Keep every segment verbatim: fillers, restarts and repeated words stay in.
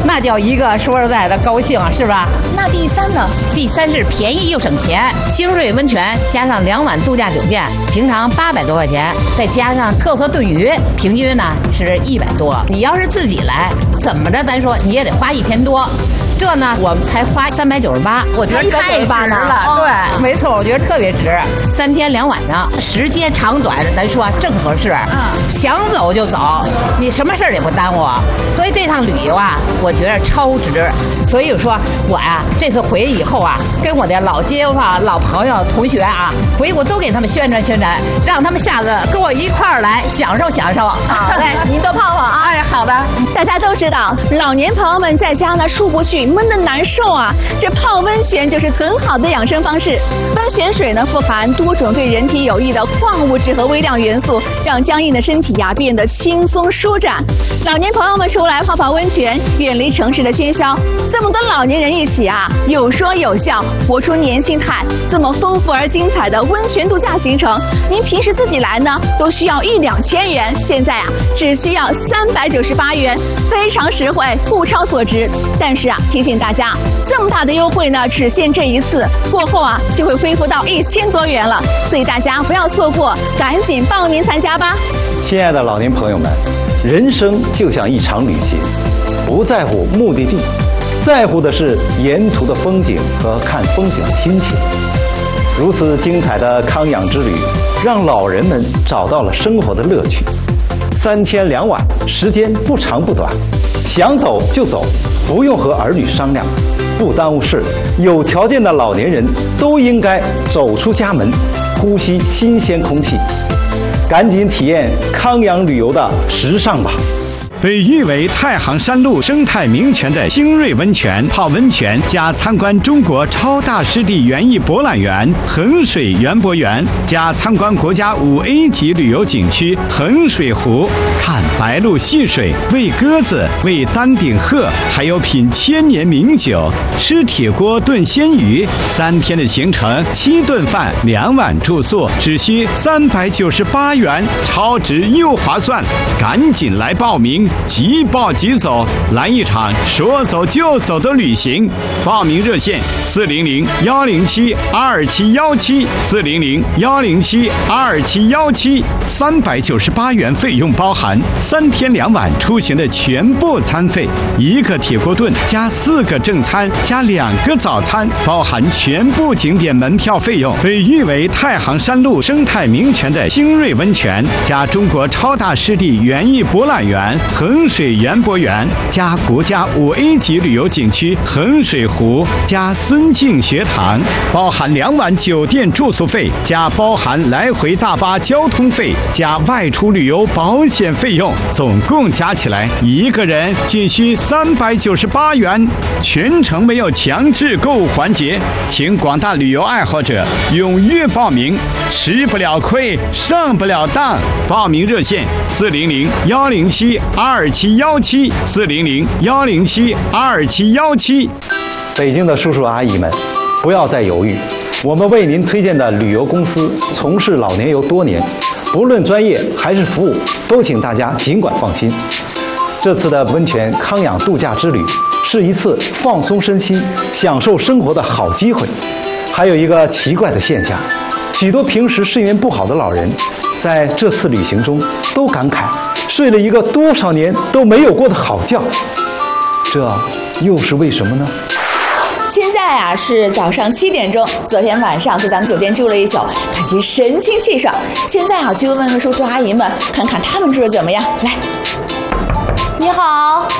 那叫一个说实在的高兴，是吧？ 那第三呢？ 第三是便宜又省钱，星瑞温泉加上两晚度假酒店，平常八百多块钱，再加上特色炖鱼，平均呢是一百多。你要是自己来，怎么着咱说你也得花一天多。这呢，我们才花三百九十八，我觉得太值了。哦、对，没错，我觉得特别值。三天两晚上，时间长短咱说正合适。嗯，想走就走，你什么事儿也不耽误。所以这趟旅游啊，我觉得超值。所以说我呀、啊，这次回以后啊，跟我的老街坊、老朋友、同学啊，回国都给他们宣传宣传，让他们下次跟我一块儿来享受享受。 好嘞，您多泡泡啊！ 哎，好的。 大家都知道，老年朋友们在家呢出不去，闷得难受啊。这泡温泉就是很好的养生方式。温泉水呢富含多种对人体有益的矿物质和微量元素，让僵硬的身体呀变得轻松舒展。老年朋友们出来泡泡温泉，远离城市的喧嚣。这么多老年人一起啊，有说有笑，活出年轻态。这么丰富而精彩的温泉度假行程，您平时自己来呢，都需要一两千元，现在啊，只需要三百九十八元，非常实惠，物超所值。但是啊，提醒大家，这么大的优惠呢，只限这一次，过后啊，就会恢复到一千多元了。所以大家不要错过，赶紧报名参加吧。 亲爱的老年朋友们，人生就像一场旅行，不在乎目的地，在乎的是沿途的风景和看风景的心情。如此精彩的康养之旅，让老人们找到了生活的乐趣。三天两晚，时间不长不短，想走就走，不用和儿女商量，不耽误事。有条件的老年人都应该走出家门，呼吸新鲜空气，赶紧体验康养旅游的时尚吧。 被誉为太行山路生态名泉的星瑞温泉，泡温泉加参观中国超大湿地园艺博览园衡水园博园，加参观国家五 A 级旅游景区衡水湖，看白鹭戏水，喂鸽子，喂丹顶鹤，还有品千年名酒，吃铁锅炖鲜鱼。三天的行程，七顿饭，两晚住宿，只需三百九十八元，超值又划算，赶紧来报名！即报即走，来一场说走就走的旅行。报名热线：四零零幺零七二七幺七，四零零幺零七二七幺七。三百九十八元费用包含三天两晚出行的全部餐费，一个铁锅炖加四个正餐加两个早餐，包含全部景点门票费用。被誉为太行山路生态名泉的星瑞温泉，加中国超大湿地园艺博览园衡水园博园，加国家五 A 级旅游景区衡水湖，加孙敬学堂，包含两晚酒店住宿费，加包含来回大巴交通费，加外出旅游保险费用，总共加起来一个人仅需三百九十八元，全程没有强制购物环节，请广大旅游爱好者踊跃报名，吃不了亏，上不了当。报名热线：四零零幺零七二七幺七，四零零幺零七二七幺七。 北京的叔叔阿姨们，不要再犹豫，我们为您推荐的旅游公司从事老年游多年，不论专业还是服务，都请大家尽管放心。这次的温泉康养度假之旅是一次放松身心、享受生活的好机会。还有一个奇怪的现象，许多平时睡眠不好的老人，在这次旅行中都感慨睡了一个多少年都没有过的好觉，这又是为什么呢？ 现在啊是早上七点钟，昨天晚上在咱们酒店住了一宿，感觉神清气爽。现在啊就问问叔叔阿姨们，看看他们住的怎么样。来，你好。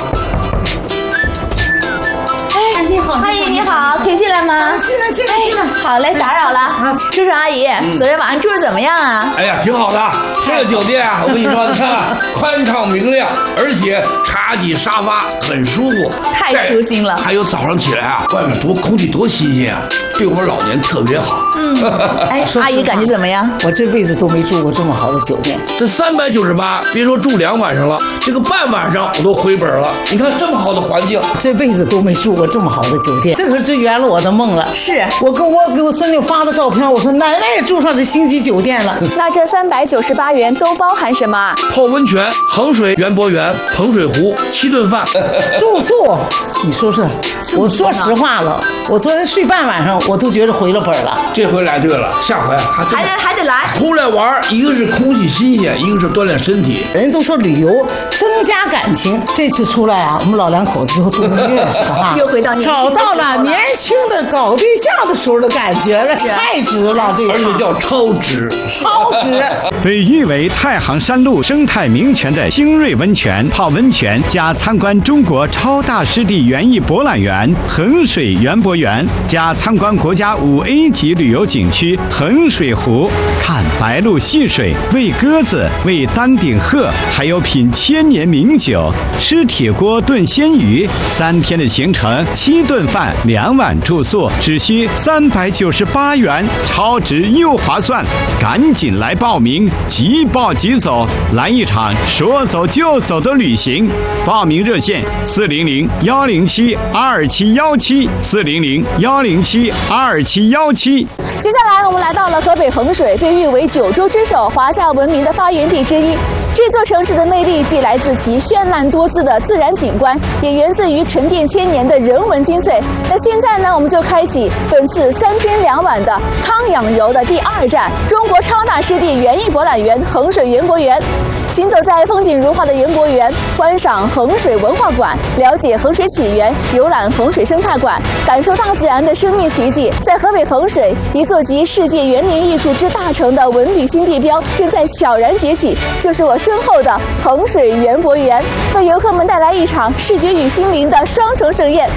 哎，你好，阿姨你好，可以进来吗？ 进来进来进来。 好嘞，打扰了。啊，叔叔阿姨，嗯、昨天晚上住的怎么样啊？ 哎呀，挺好的。这个酒店啊，我跟你说，你看宽敞明亮，而且茶几沙发很舒服， 太舒心了。 还有早上起来啊，外面多空气多新鲜啊，对我们老年特别好。 嗯，哎，阿姨感觉怎么样？ 我这辈子都没住过这么好的酒店。 这三百九十八，别说住两晚上了，这个半晚上我都回本了。你看这么好的环境， 这辈子都没住过这么好的酒店，这可是圆了我的梦了。 是我跟我给我孙女发的照片，我说奶奶也住上这星级酒店了。 那这三百九十八元都包含什么啊？ 泡温泉、衡水园博园、衡水湖、七顿饭， 住宿，你说说，我说实话了，我昨天睡半晚上，我都觉得回了本了。 这回来对了，下回还还得还得来。 出来玩，一个是空气新鲜，一个是锻炼身体。 人都说旅游增加感情，这次出来啊，我们老两口子就度蜜月去了哈， 又回到找到了年轻的搞对象的时候的感觉了，太值了，这个而且叫超值， 超值。 被誉为太行山路生态名泉的星瑞温泉泡温泉加参观中国超大湿地园艺博览园衡水园博园加参观国家五 A 级旅游景区衡水湖，看白鹭戏水，喂鸽子，喂丹顶鹤，还有品千年名酒，吃铁锅炖鲜鱼。三天的行程，七顿饭，两晚住宿，只需三百九十八元，超值又划算，赶紧来报名，即报即走，来一场说走就走的旅行。报名热线：四零零幺零七二七幺七，四零零幺零七二七幺七。 接下来我们来到了河北衡水，被誉为九州之首、华夏文明的发源地之一。这座城市的魅力既来自其绚烂多姿的自然景观，也源自于沉淀千年的人文精粹。那现在呢，我们就开启本次三天两晚的康养游的第二站——中国超大湿地园艺博览园衡水园博园。行走在风景如画的园博园，观赏衡水文化馆，了解衡水起源，游览衡水生态馆，感受大自然的生命奇迹。在河北衡水，一座集世界园林艺术之大成的文旅新地标正在悄然崛起，就是我身后的衡水园博园，为游客们带来一场视觉与心灵的双重盛宴。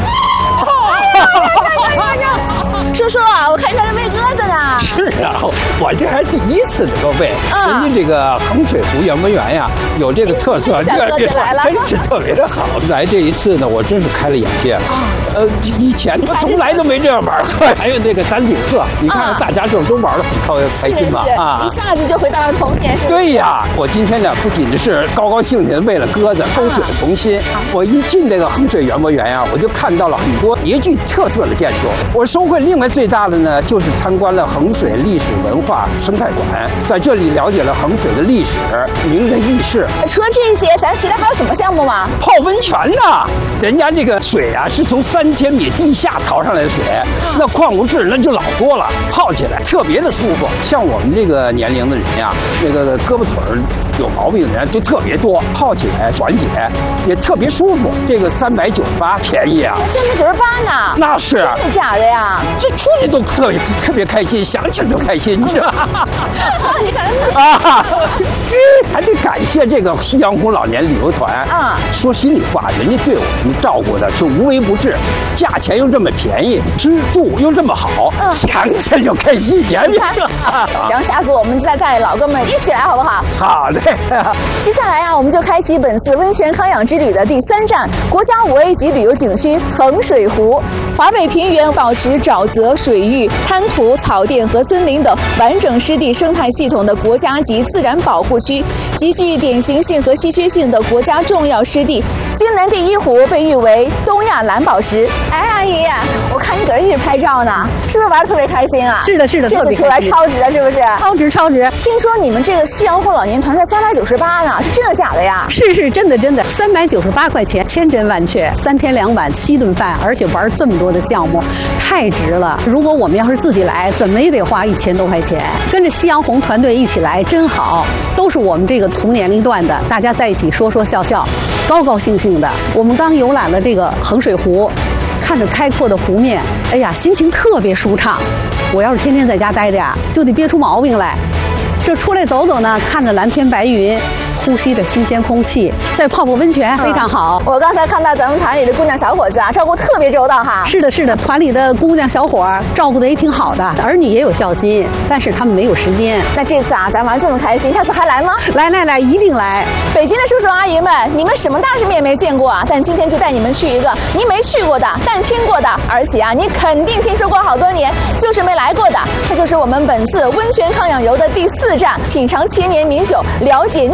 叔叔啊，我看你在这喂鸽子呢。 是啊，我这还第一次能够喂。人家这个衡水湖园博园呀，有这个特色， 小鸽子来了， 真是特别的好。来这一次呢，我真是开了眼界了。呃，以前我从来都没这样玩过。还有那个丹顶鹤，你看大家这都玩得很开开心嘛啊！一下子就回到了童年，是吧？ 对呀，我今天呢不仅是高高兴兴的喂了鸽子，勾起了童心。我一进这个衡水园博园呀，我就看到了很多别具特色的建筑。我收获另外最大的呢，就是参观了衡水历史文化生态馆，在这里了解了衡水的历史、名人轶事。 除了这些，咱其他还有什么项目吗？ 泡温泉呐，人家这个水啊是从三千米地下淘上来的水，那矿物质那就老多了，泡起来特别的舒服。像我们这个年龄的人呀，那个胳膊腿有毛病的人就特别多，泡起来缓解也特别舒服。这个三百九十八便宜啊， 三百九十八呢？ 那是真的假的呀？ 这出去都特别特别开心，想起来就开心，你知道吗？ 你看啊，还得感谢这个夕阳红老年旅游团啊！说心里话，人家对我们照顾的是无微不至，价钱又这么便宜，吃住又这么好，嗯、想起来就开心，甜甜。 行，下次我们再带老哥们一起来，好不好？ 好的。 接下来啊，我们就开启本次温泉康养之旅的第三站——国家五 A 级旅游景区衡水湖。华北平原保持沼泽、水域、滩涂、草甸和森林等完整湿地生态系统的国家级自然保护区，极具典型性和稀缺性的国家重要湿地。京南第一湖被誉为东亚蓝宝石。哎，阿姨，我看你搁这一直拍照呢，是不是玩得特别开心啊？ 是的，是的， 这次出来超值了，是不是？ 超值，超值！ 听说你们这个夕阳红老年团才三百九十八呢，是真的假的呀？ 是是真的真的，三百九十八块钱，千真万确，三天两晚七顿饭，而且玩这么多的项目，太值了。如果我们要是自己来，怎么也得花一千多块钱。跟着夕阳红团队一起来，真好，都是我们这个同年龄段的，大家在一起说说笑笑，高高兴兴的。我们刚游览了这个衡水湖，看着开阔的湖面，哎呀，心情特别舒畅。我要是天天在家待着呀，就得憋出毛病来。这出来走走呢，看着蓝天白云，呼吸着新鲜空气，再泡泡温泉，非常好。 我刚才看到咱们团里的姑娘小伙子啊，照顾特别周到哈。 是的，是的，团里的姑娘小伙照顾的也挺好的，儿女也有孝心，但是他们没有时间。 那这次啊，咱玩这么开心，下次还来吗？ 来来来，一定来！ 北京的叔叔阿姨们，你们什么大世面没见过啊？但今天就带你们去一个你没去过的，但听过的，而且啊，你肯定听说过好多年，就是没来过的。它就是我们本次温泉康养游的第四站，品尝千年名酒，了解酿酒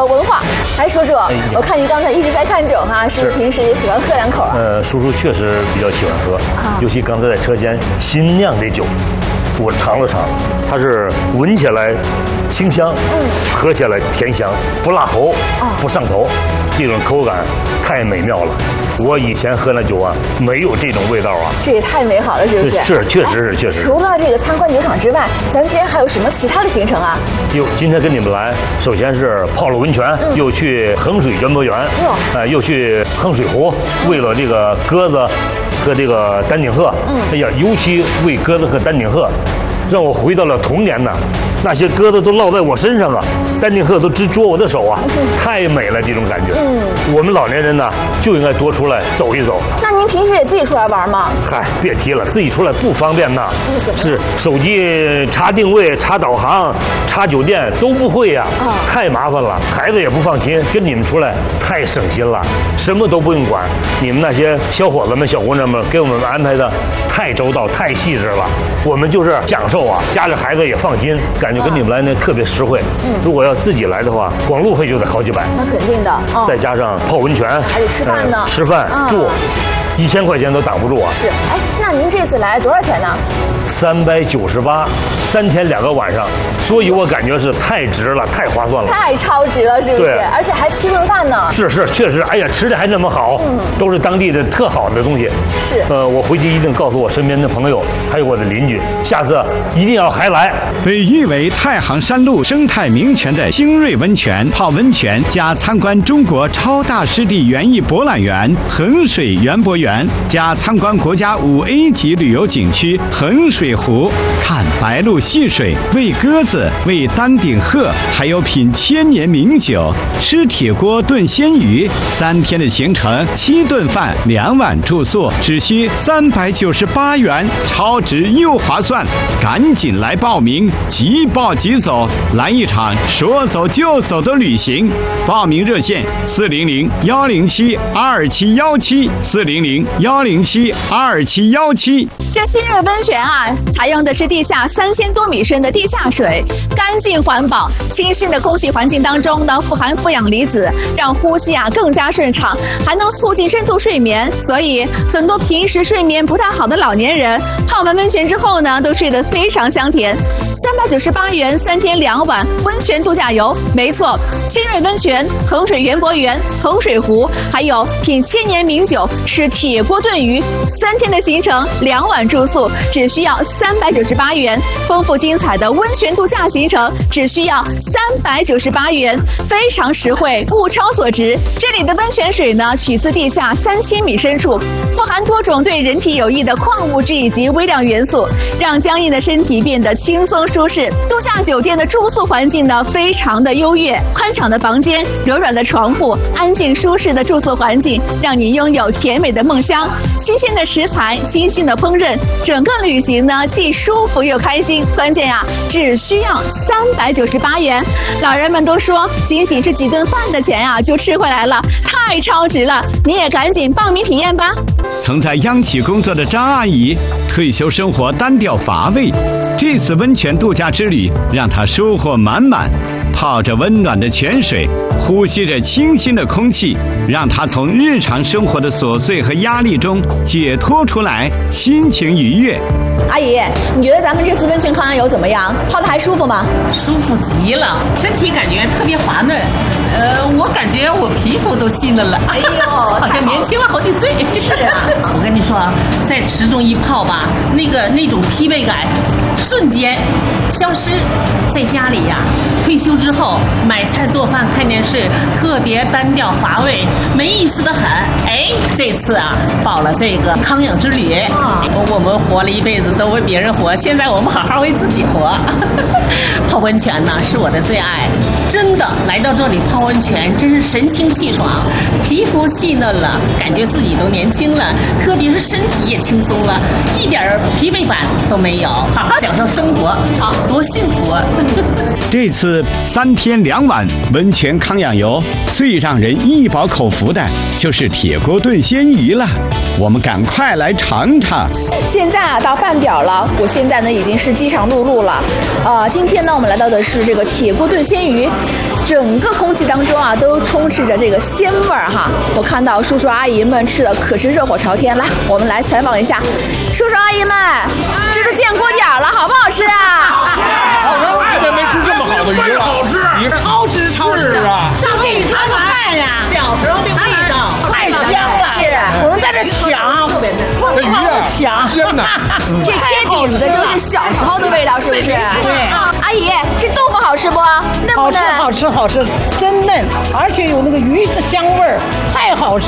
呃文化。来说说，哎、我看您刚才一直在看酒哈，是不是平时也喜欢喝两口啊？ 呃，叔叔确实比较喜欢喝，啊、尤其刚才在车间新酿的酒，我尝了尝，它是闻起来清香，嗯，喝起来甜香，不辣喉，啊、不上头，这种口感太美妙了。我以前喝那酒啊，没有这种味道啊。 这也太美好了，是不是？ 是，确实是，确实。 除了这个参观酒厂之外，咱今天还有什么其他的行程啊？ 哟，今天跟你们来，首先是泡了温泉，嗯、又去衡水园博园，呃，又去衡水湖，嗯、为了这个鸽子和这个丹顶鹤，嗯，哎呀，尤其为鸽子和丹顶鹤，让我回到了童年呐。那些鸽子都落在我身上啊，丹顶鹤都直啄我的手啊，太美了，这种感觉。嗯，我们老年人呢就应该多出来走一走。 那您平时也自己出来玩吗？ 嗨，别提了，自己出来不方便呐。是手机查定位、查导航、查酒店都不会呀、啊，哦、太麻烦了，孩子也不放心。跟你们出来太省心了，什么都不用管。你们那些小伙子们、小姑娘们给我们安排的太周到、太细致了，我们就是享受啊，家里孩子也放心，感。就跟你们来呢特别实惠。嗯，如果要自己来的话，光路费就得好几百。 那肯定的。哦、 再加上泡温泉， 还得吃饭呢。 呃、吃饭、嗯、住，一千块钱都挡不住啊。 是，哎，那您这次来多少钱呢？ 三百九十八，三天两个晚上，所以我感觉是太值了，太划算了， 太超值了，是不是？对，而且还七顿饭呢。 是是，确实，哎呀，吃的还那么好，嗯，都是当地的特好的东西。 是， 呃，我回去一定告诉我身边的朋友，还有我的邻居，下次一定要还来。 被誉为太行山路生态名泉的星瑞温泉，泡温泉加参观中国超大湿地园艺博览园衡水园博园，加参观国家五 A 级旅游景区衡水湖，看白鹭戏水，喂鸽子，喂丹顶鹤，还有品千年名酒，吃铁锅炖鲜鱼。三天的行程，七顿饭，两晚住宿，只需三百九十八元，超值又划算，赶紧来报名，即报即走，来一场说走就走的旅行。报名热线：四零零幺零七二七幺七，四零零幺零七二七幺七。 这新瑞温泉啊，采用的是地下三千多米深的地下水，干净环保，清新的空气环境当中呢，富含负氧离子，让呼吸啊更加顺畅，还能促进深度睡眠。所以很多平时睡眠不太好的老年人，泡完温泉之后呢，都睡得非常香甜。三百九十八元三天两晚温泉度假游，没错，新瑞温泉、衡水园博园、衡水湖，还有品千年名酒、吃铁锅炖鱼，三天的行程，两晚住宿，只需要三百九十八元。丰富精彩的温泉度假行程，只需要三百九十八元，非常实惠，物超所值。这里的温泉水呢，取自地下三千米深处，富含多种对人体有益的矿物质以及微量元素，让僵硬的身体变得轻松舒适。度假酒店的住宿环境呢，非常的优越，宽敞的房间，柔软的床铺，安静舒适的住宿环境，让你拥有甜美的梦乡。新鲜的食材，精心的烹饪，整个旅行呢既舒服又开心。关键呀、啊，只需要三百九十八元。老人们都说，仅仅是几顿饭的钱啊，就吃回来了，太超值了！你也赶紧报名体验吧。 曾在央企工作的张阿姨，退休生活单调乏味，这次温泉度假之旅让她收获满满。泡着温暖的泉水，呼吸着清新的空气，让她从日常生活的琐碎和压力中解脱出来，心情愉悦。 阿姨，你觉得咱们这次温泉康阳游怎么样？泡的还舒服吗？ 舒服极了，身体感觉特别滑嫩。呃，我感觉我皮肤都细嫩了。哎呦，好像年轻了好几岁。 是啊， 我跟你说啊，在池中一泡吧，那个那种疲惫感瞬间消失。在家里呀、啊，退休之后买菜做饭看电视，特别单调乏味，没意思的很。哎，这次啊，报了这个康养之旅，啊、我们活了一辈子都为别人活，现在我们好好为自己活。泡温泉呢是我的最爱，真的来到这里泡温泉，真是神清气爽，皮肤细嫩了，感觉自己都年轻了，特别是身体也轻松了，一点疲惫感都没有，好好享受生活，好多幸福啊！ 这次三天两晚温泉康养游，最让人一饱口福的就是铁锅炖。 炖鲜鱼了，我们赶快来尝尝。 现在啊，到饭点了，我现在呢已经是饥肠辘辘了。呃，今天呢，我们来到的是这个铁锅炖鲜鱼，整个空气当中啊都充斥着这个鲜味儿哈。我看到叔叔阿姨们吃的可是热火朝天。来，我们来采访一下叔叔阿姨们，这都见锅点了，好不好吃啊？ 我爱人没吃这么好的鱼了，好吃，你超值超值啊！ 大给你尝尝看呀，小时候的味道太香了。 我们在这抢， 这鱼啊， 抢鲜呐！ 这贴饼子就是小时候的味道，是不是？ 对。 阿姨，这豆腐好吃不？嫩不嫩？ 好吃，好吃，好吃，真嫩，而且有那个鱼的香味儿，太好吃。